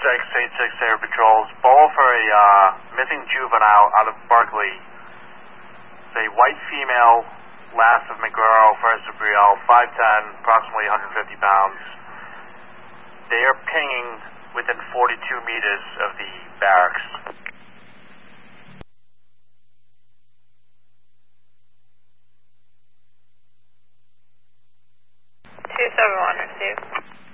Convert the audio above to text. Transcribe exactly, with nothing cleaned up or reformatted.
six eight six Air Patrols. Ball for a uh, missing juvenile out of Berkeley. It's a white female, last of McGurrow, first of Brielle, five ten, approximately one hundred fifty pounds. They are pinging within forty-two meters of the barracks. two seven one, received.